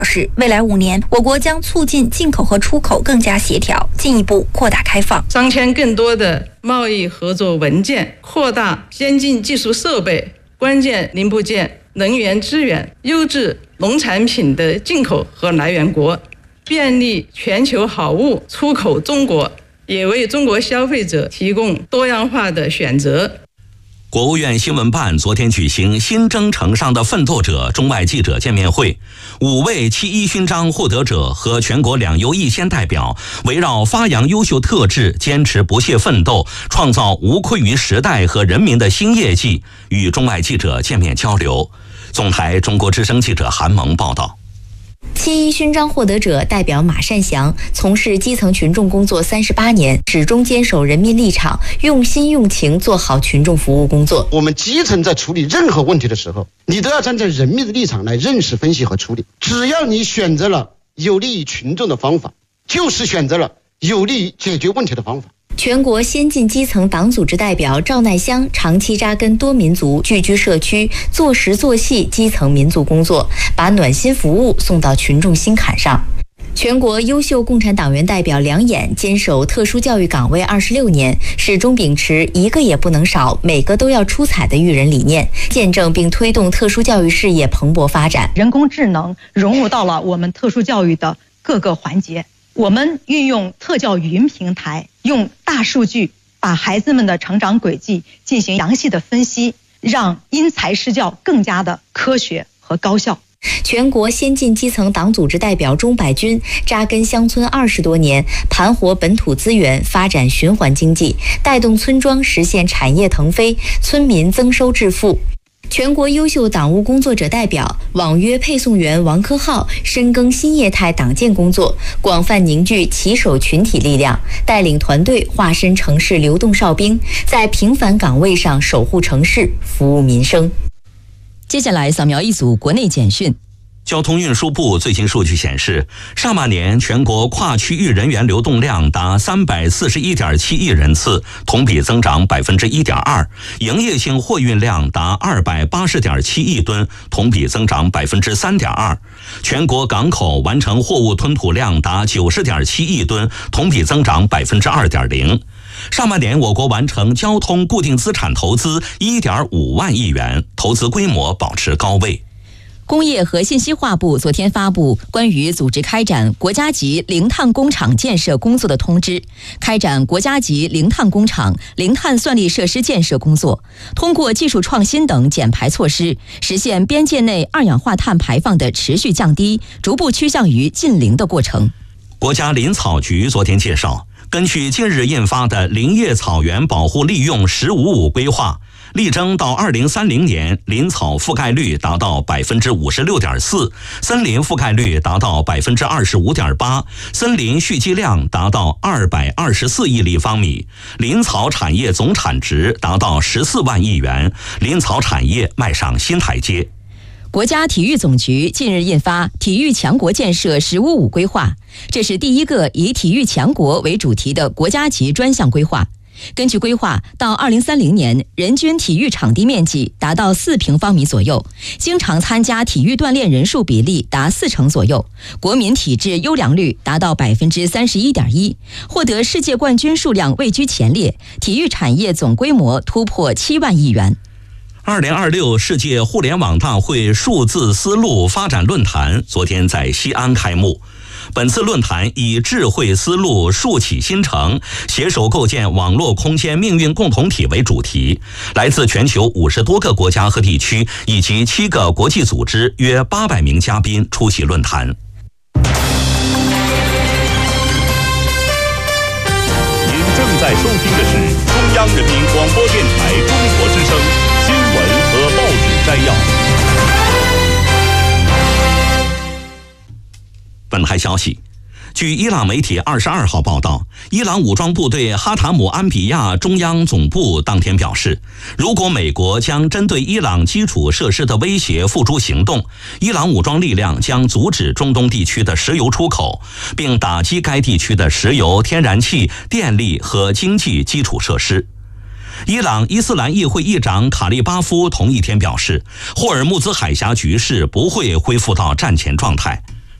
是未来5年，我国将促进进口和出口更加协调，进一步扩大开放， 商签更多的贸易合作文件，扩大先进技术设备、关键零部件、能源资源、优质农产品的进口和来源国，便利全球好物出口中国，也为中国消费者提供多样化的选择。 国务院新闻办昨天举行新征程上的奋斗者中外记者见面会，5位7·1勋章获得者和全国2优1先代表围绕发扬优秀特质，坚持不懈奋斗，创造无愧于时代和人民的新业绩，与中外记者见面交流。总台中国之声记者韩萌报道。 7·1勋章获得者代表马善祥从事基层群众工作38年，始终坚守人民立场，用心用情做好群众服务工作。 我们基层在处理任何问题的时候，你都要站在人民的立场来认识、分析和处理。只要你选择了有利于群众的方法，就是选择了有利于解决问题的方法。 全国先进基层党组织代表赵乃香长期扎根多民族，聚居社区，做实做细基层民族工作，把暖心服务送到群众心坎上。全国优秀共产党员代表梁衍坚守特殊教育岗位26年，始终秉持一个也不能少，每个都要出彩的育人理念，见证并推动特殊教育事业蓬勃发展。 人工智能融入到了我们特殊教育的各个环节，我们运用特教语音平台，用大数据把孩子们的成长轨迹进行详细的分析，让因材施教更加的科学和高效。 全国先进基层党组织代表钟百军扎根乡村20多年，盘活本土资源，发展循环经济，带动村庄实现产业腾飞，村民增收致富。全国优秀党务工作者代表网约配送员王科浩深耕新业态党建工作，广泛凝聚骑手群体力量，带领团队化身城市流动哨兵，在平凡岗位上守护城市，服务民生。 接下来扫描一组国内简讯。 交通运输部最新数据显示，上半年全国跨区域人员流动量达341.7亿人次，同比增长1.2%；营业性货运量达280.7亿吨，同比增长3.2%；全国港口完成货物吞吐量达90.7亿吨，同比增长2.0%。上半年我国完成交通固定资产投资1.5万亿元，投资规模保持高位。 工业和信息化部昨天发布关于组织开展国家级零碳工厂建设工作的通知，开展国家级零碳工厂、零碳算力设施建设工作，通过技术创新等减排措施，实现边界内二氧化碳排放的持续降低，逐步趋向于近零的过程。 国家林草局昨天介绍，根据近日印发的林业草原保护利用“15-5”规划，力争到2030年，林草覆盖率达到56.4%，森林覆盖率达到25.8%，森林蓄积量达到224亿立方米，林草产业总产值达到14万亿元，林草产业迈上新台阶。 国家体育总局近日印发《体育强国建设15-5》规划，这是第一个以体育强国为主题的国家级专项规划。根据规划，到2030年，人均体育场地面积达到4平方米左右，经常参加体育锻炼人数比例达40%左右，国民体质优良率达到31.1%，获得世界冠军数量位居前列，体育产业总规模突破7万亿元。 2026世界互联网大会数字丝路发展论坛昨天在西安开幕。本次论坛以智慧丝路竖起新城，携手构建网络空间命运共同体为主题，来自全球50多个国家和地区以及7个国际组织约800名嘉宾出席论坛。 您正在收听的是中央人民广播电台中国之声新闻和报纸摘要。 本台消息，据伊朗媒体22号报道，伊朗武装部队哈塔姆安比亚中央总部当天表示，如果美国将针对伊朗基础设施的威胁付诸行动，伊朗武装力量将阻止中东地区的石油出口，并打击该地区的石油、天然气、电力和经济基础设施。伊朗伊斯兰议会议长卡利巴夫同一天表示，霍尔木兹海峡局势不会恢复到战前状态。